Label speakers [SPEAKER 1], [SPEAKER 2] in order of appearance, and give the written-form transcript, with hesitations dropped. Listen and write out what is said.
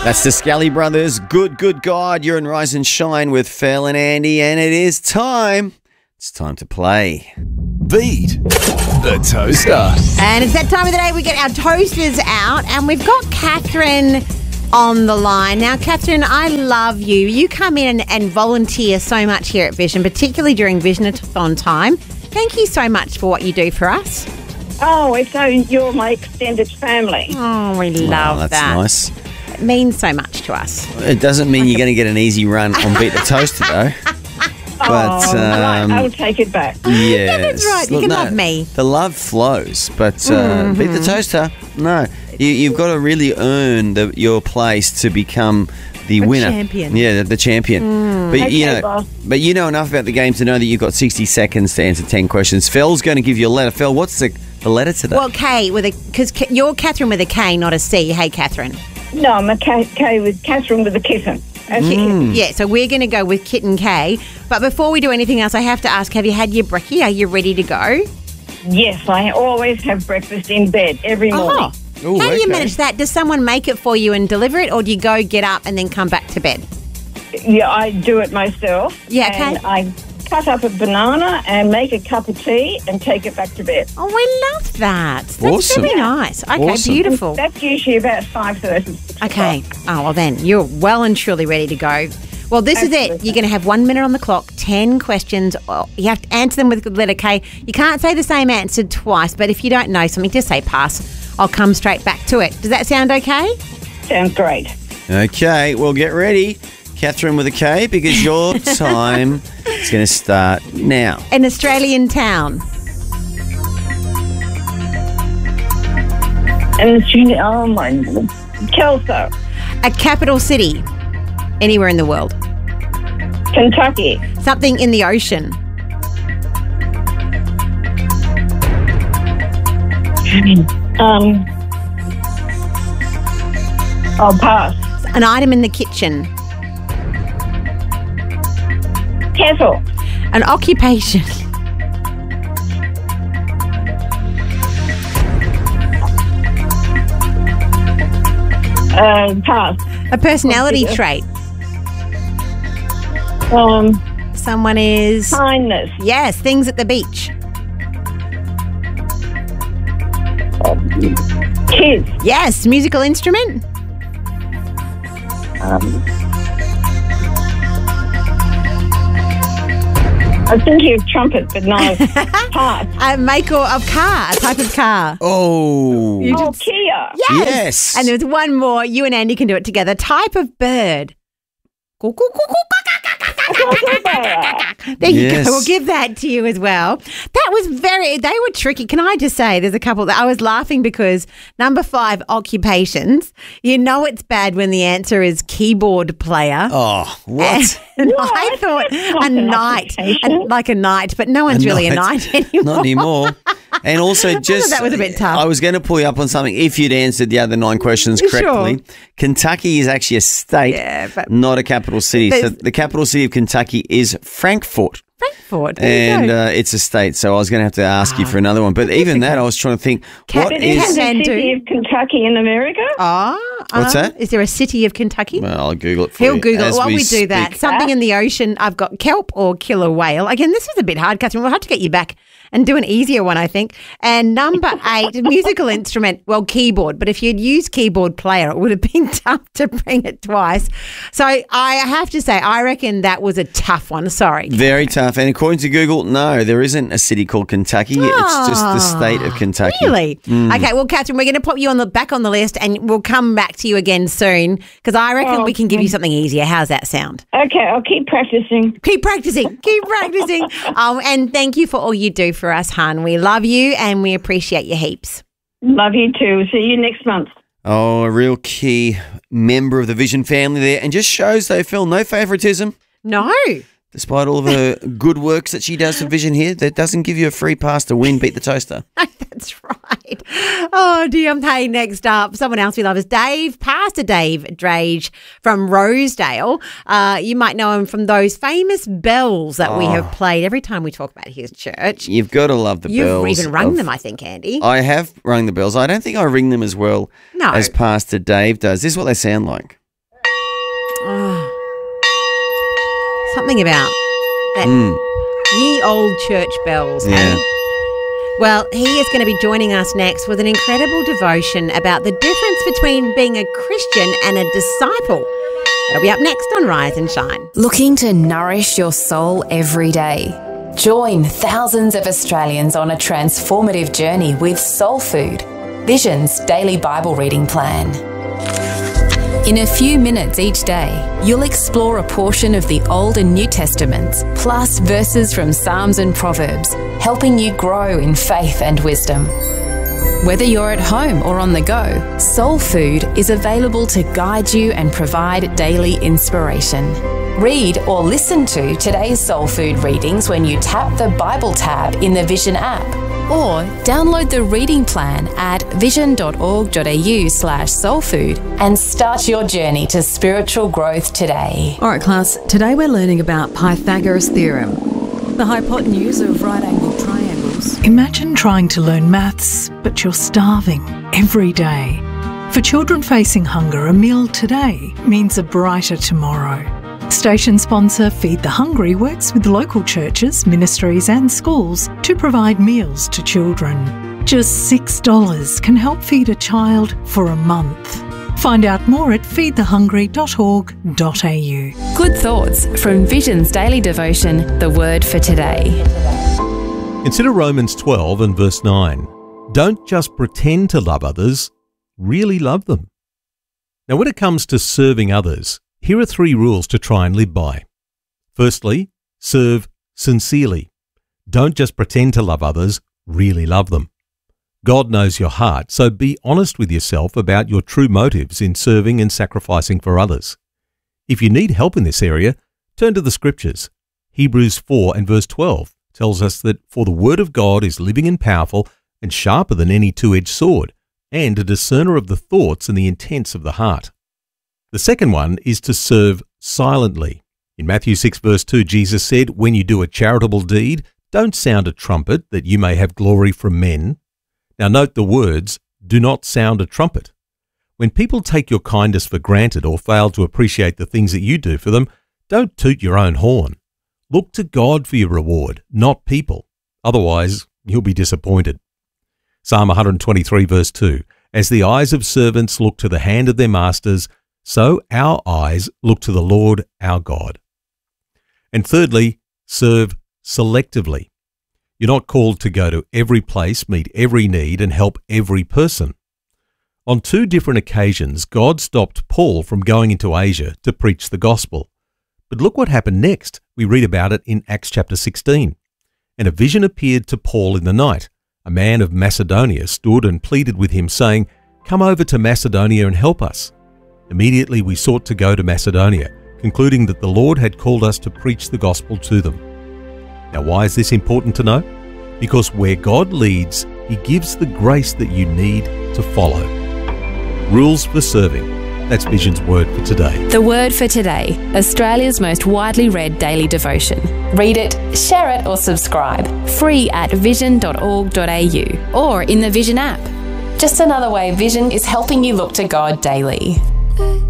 [SPEAKER 1] That's the Scally Brothers. Good God. You're in Rise and Shine with Phil and Andy, and it is time. It's time to play.
[SPEAKER 2] Beat the Toaster.
[SPEAKER 3] And it's that time of the day we get our toasters out, and we've got Catherine on the line. Now, Catherine, I love you. You come in and volunteer so much here at Vision, particularly during Vision-a-thon time. Thank you so much for what you do for us.
[SPEAKER 4] Oh, you're my extended family.
[SPEAKER 3] Oh, we love
[SPEAKER 1] that's
[SPEAKER 3] that.
[SPEAKER 1] nice.
[SPEAKER 3] It means so much to us.
[SPEAKER 1] It doesn't mean you're going to get an easy run on Beat the Toaster, though. But
[SPEAKER 4] right, I'll take it back.
[SPEAKER 1] Yes.
[SPEAKER 3] That's right. You can love me.
[SPEAKER 1] The love flows, but Beat the Toaster, no. You've got to really earn your place to become the winner.
[SPEAKER 3] Champion.
[SPEAKER 1] Yeah, the champion. But
[SPEAKER 4] Okay, boss.
[SPEAKER 1] but you know enough about the game to know that you've got 60 seconds to answer 10 questions. Phil's going to give you a letter. Phil, what's the letter today?
[SPEAKER 3] Well, K because you're Catherine with a K, not a C. Hey, Catherine.
[SPEAKER 4] No, I'm a K with Catherine with a kitten.
[SPEAKER 3] Yeah, so we're going to go with Kitten K. But before we do anything else, I have to ask, have you had your brekkie? Are you ready to go?
[SPEAKER 4] Yes, I always have breakfast in bed every morning.
[SPEAKER 1] Ooh,
[SPEAKER 3] How do you
[SPEAKER 1] okay.
[SPEAKER 3] manage that? Does someone make it for you and deliver it, or do you go get up and then come back to bed?
[SPEAKER 4] Yeah, I do it myself.
[SPEAKER 3] Yeah, okay.
[SPEAKER 4] And I cut up a banana and make a cup of tea and take it back to bed.
[SPEAKER 3] Oh, I love that. That's
[SPEAKER 1] Awesome.
[SPEAKER 3] really nice. Okay,
[SPEAKER 1] Awesome.
[SPEAKER 3] beautiful.
[SPEAKER 4] That's usually about 5:30.
[SPEAKER 3] Okay. Oh, well then, you're well and truly ready to go. Well, this is it.
[SPEAKER 4] Absolutely.
[SPEAKER 3] You're going to have 1 minute on the clock, 10 questions. You have to answer them with the letter K. You can't say the same answer twice, but if you don't know something, just say pass. I'll come straight back to it. Does that sound okay?
[SPEAKER 4] Sounds great.
[SPEAKER 1] Okay, well, get ready, Catherine with a K, because your time is going to start now.
[SPEAKER 3] An Australian town.
[SPEAKER 4] And oh my, Kelso,
[SPEAKER 3] A capital city. Anywhere in the world.
[SPEAKER 4] Kentucky,
[SPEAKER 3] Something in the ocean.
[SPEAKER 4] I'll pass.
[SPEAKER 3] An item in the kitchen.
[SPEAKER 4] Kettle,
[SPEAKER 3] An occupation.
[SPEAKER 4] pass.
[SPEAKER 3] A personality trait. Someone is...
[SPEAKER 4] Kindness,
[SPEAKER 3] Yes, things at the beach.
[SPEAKER 4] kids,
[SPEAKER 3] Yes, musical instrument.
[SPEAKER 4] I was thinking of trumpet, but no, pass.
[SPEAKER 3] A maker of car, a type of car.
[SPEAKER 1] Oh,
[SPEAKER 4] Oh, Kia.
[SPEAKER 1] yes.
[SPEAKER 3] And there's one more. You and Andy can do it together. Type of bird. There you
[SPEAKER 1] Yes.
[SPEAKER 3] go. We'll give that to you as well. That was they were tricky. Can I just say, there's a couple that I was laughing because number 5, occupations. You know it's bad when the answer is keyboard player.
[SPEAKER 1] Oh, what?
[SPEAKER 3] And
[SPEAKER 4] What?
[SPEAKER 3] I thought
[SPEAKER 4] That's not
[SPEAKER 3] a
[SPEAKER 4] an
[SPEAKER 3] knight,
[SPEAKER 4] occupation.
[SPEAKER 3] like a knight, but no one's really a knight anymore.
[SPEAKER 1] Not anymore. And also, just
[SPEAKER 3] that was a bit tough.
[SPEAKER 1] I was going to pull you up on something if you'd answered the other 9 questions
[SPEAKER 3] Sure.
[SPEAKER 1] correctly. Kentucky is actually a state,
[SPEAKER 3] Yeah, but-
[SPEAKER 1] not a capital city. So the capital city of Kentucky is Frankfurt.
[SPEAKER 3] Frankfurt. There you go.
[SPEAKER 1] And it's a state, so I was going to have to ask you for another one. But even that, I was trying to think, what
[SPEAKER 4] But is
[SPEAKER 1] is...
[SPEAKER 4] the
[SPEAKER 3] Can
[SPEAKER 4] city
[SPEAKER 3] do.
[SPEAKER 4] of Kentucky in America?
[SPEAKER 1] What's that?
[SPEAKER 3] Is there a city of Kentucky?
[SPEAKER 1] Well, I'll Google it for
[SPEAKER 3] He'll
[SPEAKER 1] you
[SPEAKER 3] Google it
[SPEAKER 1] as
[SPEAKER 3] while we do that.
[SPEAKER 1] speak.
[SPEAKER 3] Something in the ocean. I've got kelp or killer whale. Again, this was a bit hard, Catherine. We'll have to get you back and do an easier one, I think. And number 8, musical instrument. Well, keyboard. But if you'd used keyboard player, it would have been tough to bring it twice. So I have to say, I reckon that was a tough one. Sorry.
[SPEAKER 1] Very tough. And according to Google, no, there isn't a city called Kentucky. It's just the state of Kentucky.
[SPEAKER 3] Really? Okay, well, Catherine, we're going to put you back on the list and we'll come back to you again soon because I reckon we can give you something easier. How's that sound?
[SPEAKER 4] Okay, I'll keep practicing.
[SPEAKER 3] Keep practicing. Keep practicing. And thank you for all you do for us, hon. We love you and we appreciate you heaps.
[SPEAKER 4] Love you too. See you next month.
[SPEAKER 1] Oh, a real key member of the Vision family there. And just shows, though, Phil, no favouritism.
[SPEAKER 3] No.
[SPEAKER 1] Despite all of her good works that she does for Vision here, that doesn't give you a free pass to win Beat the Toaster.
[SPEAKER 3] That's right. Oh, dear. Hey, next up, someone else we love is Dave, Pastor Dave Drage from Rosedale. You might know him from those famous bells that we have played every time we talk about his church.
[SPEAKER 1] You've got to love the bells.
[SPEAKER 3] You've even rung them, I think, Andy.
[SPEAKER 1] I have rung the bells. I don't think I ring them as well
[SPEAKER 3] No.
[SPEAKER 1] as Pastor Dave does. This is what they sound like.
[SPEAKER 3] Something about that ye old church bells.
[SPEAKER 1] Yeah.
[SPEAKER 3] Hey? Well, he is going to be joining us next with an incredible devotion about the difference between being a Christian and a disciple. That'll be up next on Rise and Shine.
[SPEAKER 5] Looking to nourish your soul every day? Join thousands of Australians on a transformative journey with Soul Food, Vision's daily Bible reading plan. In a few minutes each day, you'll explore a portion of the Old and New Testaments, plus verses from Psalms and Proverbs, helping you grow in faith and wisdom. Whether you're at home or on the go, Soul Food is available to guide you and provide daily inspiration. Read or listen to today's Soul Food readings when you tap the Bible tab in the Vision app, or download the reading plan at vision.org.au/soulfood and start your journey to spiritual growth today.
[SPEAKER 6] All right, class, today we're learning about Pythagoras' theorem, the hypotenuse of right-angled triangles.
[SPEAKER 7] Imagine trying to learn maths, but you're starving every day. For children facing hunger, a meal today means a brighter tomorrow. Station sponsor Feed the Hungry works with local churches, ministries and schools to provide meals to children. Just $6 can help feed a child for a month. Find out more at feedthehungry.org.au.
[SPEAKER 5] Good thoughts from Vision's daily devotion, The Word for Today.
[SPEAKER 8] Consider Romans 12 and verse 9. Don't just pretend to love others, really love them. Now, when it comes to serving others, here are 3 rules to try and live by. Firstly, serve sincerely. Don't just pretend to love others, really love them. God knows your heart, so be honest with yourself about your true motives in serving and sacrificing for others. If you need help in this area, turn to the Scriptures. Hebrews 4 and verse 12 tells us that for the Word of God is living and powerful and sharper than any two-edged sword, and a discerner of the thoughts and the intents of the heart. The second one is to serve silently. In Matthew 6 verse 2, Jesus said, "When you do a charitable deed, don't sound a trumpet that you may have glory from men." Now note the words, do not sound a trumpet. When people take your kindness for granted or fail to appreciate the things that you do for them, don't toot your own horn. Look to God for your reward, not people. Otherwise, you'll be disappointed. Psalm 123 verse 2, "As the eyes of servants look to the hand of their masters, so our eyes look to the Lord our God." And thirdly, serve selectively. You're not called to go to every place, meet every need, and help every person. On 2 different occasions, God stopped Paul from going into Asia to preach the gospel. But look what happened next. We read about it in Acts chapter 16. "And a vision appeared to Paul in the night. A man of Macedonia stood and pleaded with him, saying, 'Come over to Macedonia and help us.' Immediately we sought to go to Macedonia, concluding that the Lord had called us to preach the gospel to them." Now, why is this important to know? Because where God leads, He gives the grace that you need to follow. Rules for serving. That's Vision's Word for Today.
[SPEAKER 5] The Word for Today, Australia's most widely read daily devotion. Read it, share it or subscribe. Free at vision.org.au or in the Vision app. Just another way Vision is helping you look to God daily.